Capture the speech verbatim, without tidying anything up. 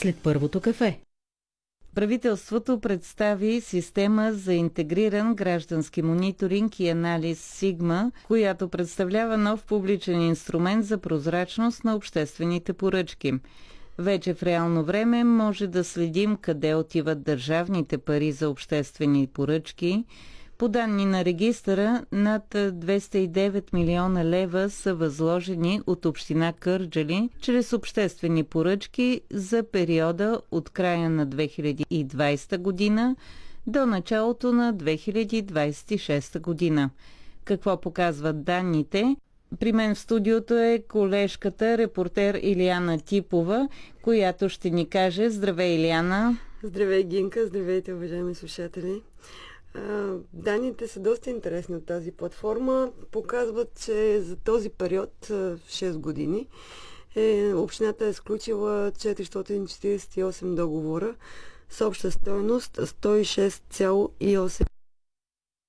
след първото кафе. Правителството представи система за интегриран граждански мониторинг и анализ Сигма, която представлява нов публичен инструмент за прозрачност на обществените поръчки. Вече в реално време може да следим къде отиват държавните пари за обществени поръчки. По данни на регистъра, над двеста и девет милиона лева са възложени от община Кърджали чрез обществени поръчки за периода от края на две хиляди и двадесета година до началото на две хиляди двадесет и шеста година. Какво показват данните? При мен в студиото е колежката, репортер Илияна Типова, която ще ни каже: здравей, Илияна! Здравей, Гинка! Здравейте, уважаеми слушатели! Данните са доста интересни от тази платформа. Показват, че за този период, шест години, е, общината е сключила четиристотин четиридесет и осем договора с обща стойност сто и шест цяло и осем